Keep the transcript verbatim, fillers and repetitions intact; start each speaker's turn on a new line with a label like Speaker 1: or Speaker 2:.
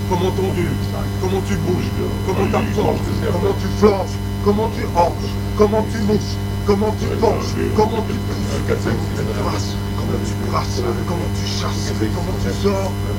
Speaker 1: comment t'ondules, comment tu bouges, comment t'absorbes, comment tu flanches, comment tu hanches, comment tu mouches, comment tu penches, comment tu pousses, comment tu brasses, comment tu brasses, comment tu chasses, comment tu sors.